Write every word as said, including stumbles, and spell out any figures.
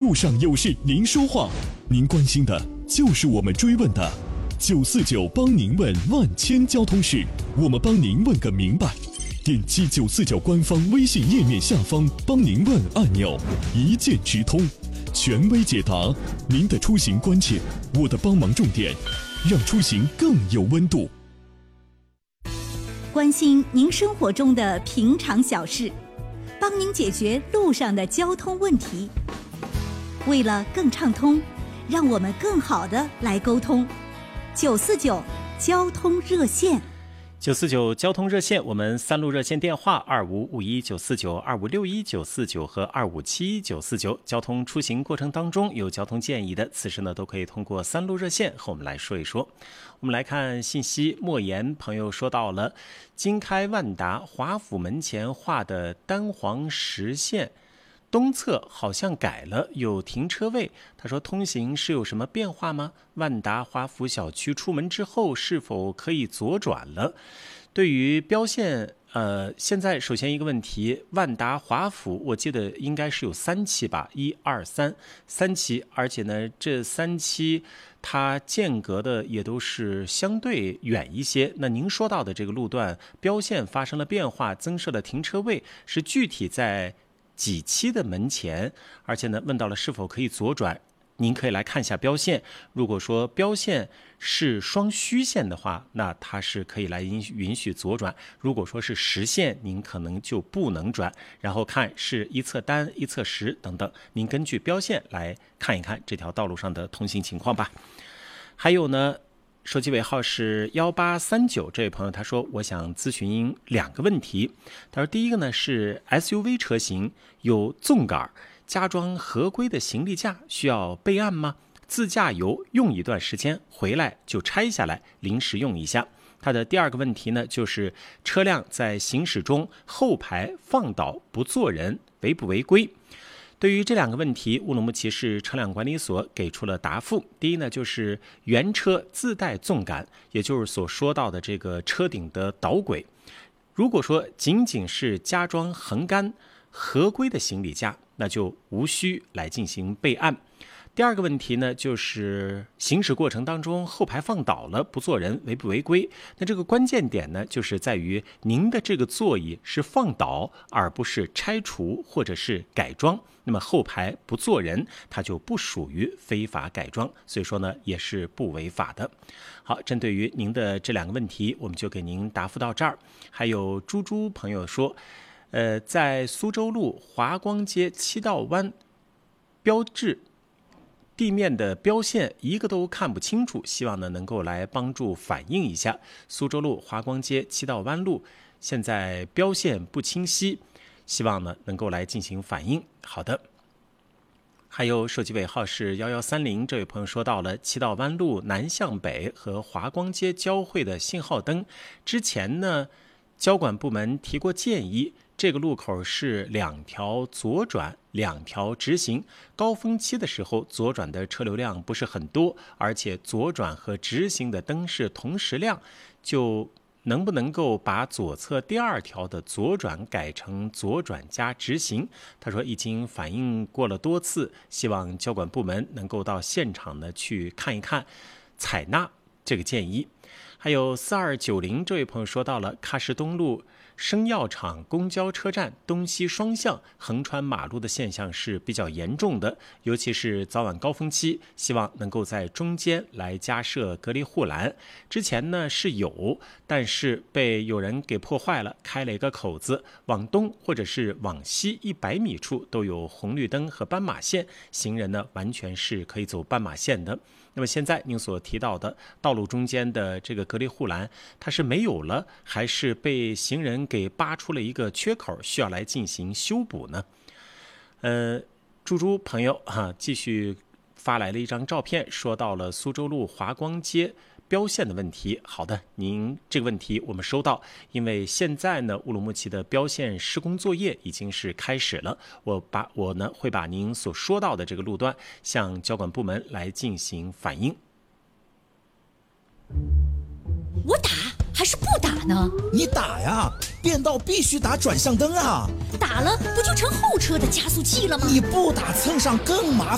路上有事您说话，您关心的就是我们追问的。九四九帮您问万千交通事，我们帮您问个明白。点击九四九官方微信页面下方帮您问按钮，一键直通，权威解答您的出行关切，我的帮忙重点，让出行更有温度。 关心您生活中的平常小事，帮您解决路上的交通问题。为了更畅通，让我们更好的来沟通。九四九交通热线， 九四九交通热线，我们三路热线电话二五五一九四九、二五六一九四九和二五七一九四九。交通出行过程当中有交通建议的，此时呢都可以通过三路热线和我们来说一说。我们来看信息，莫言朋友说到了京开万达华府门前画的单黄实线东侧好像改了，有停车位。他说通行是有什么变化吗？万达华府小区出门之后是否可以左转了？对于标线，呃，现在首先一个问题，万达华府我记得应该是有三期吧，一二三三期，而且呢这三期它间隔的也都是相对远一些。那您说到的这个路段标线发生了变化，增设了停车位，是具体在几期的门前，而且呢问到了是否可以左转，您可以来看一下标线。如果说标线是双虚线的话，那它是可以来允允许左转；如果说是实线，您可能就不能转。然后看是一侧单、一侧实等等，您根据标线来看一看这条道路上的通行情况吧。还有呢，手机尾号是一八三九，这位朋友他说我想咨询两个问题。他说第一个呢是 S U V 车型有纵杆加装合规的行李架需要备案吗？自驾游用一段时间回来就拆下来临时用一下。他的第二个问题呢就是车辆在行驶中后排放倒不坐人违不违规？对于这两个问题，乌鲁木齐市车辆管理所给出了答复。第一呢，就是原车自带纵杆，也就是所说到的这个车顶的导轨。如果说仅仅是加装横杆合规的行李架，那就无需来进行备案。第二个问题呢，就是行驶过程当中后排放倒了不坐人违不违规？那这个关键点呢，就是在于您的这个座椅是放倒而不是拆除或者是改装，那么后排不坐人它就不属于非法改装，所以说呢也是不违法的。好，针对于您的这两个问题，我们就给您答复到这儿。还有猪猪朋友说，呃，在苏州路华光街七道湾标志地面的标线一个都看不清楚，希望呢能够来帮助反映一下。苏州路华光街七道湾路现在标线不清晰，希望呢能够来进行反映。好的。还有手机尾号是一一三零，这位朋友说到了七道湾路南向北和华光街交汇的信号灯，之前呢交管部门提过建议，这个路口是两条左转两条直行，高峰期的时候左转的车流量不是很多，而且左转和直行的灯是同时亮，就能不能够把左侧第二条的左转改成左转加直行？他说已经反映过了多次，希望交管部门能够到现场呢去看一看，采纳这个建议。还有四二九零这位朋友说到了喀什东路生药厂公交车站东西双向横穿马路的现象是比较严重的，尤其是早晚高峰期，希望能够在中间来加设隔离护栏。之前呢是有，但是被有人给破坏了，开了一个口子，往东或者是往西一百米处都有红绿灯和斑马线，行人呢完全是可以走斑马线的。那么现在您所提到的道路中间的这个隔离护栏，它是没有了，还是被行人给扒出了一个缺口，需要来进行修补呢？呃，猪猪朋友哈、啊，继续发来了一张照片，说到了苏州路华光街标线的问题。好的，您这个问题我们收到，因为现在呢乌鲁木齐的标线施工作业已经是开始了，我把我呢会把您所说到的这个路段向交管部门来进行反映。 我打还是不打呢？ 你打呀，变道必须打转向灯啊！ 打了不就成后车的加速器了吗？ 你不打蹭上更麻烦。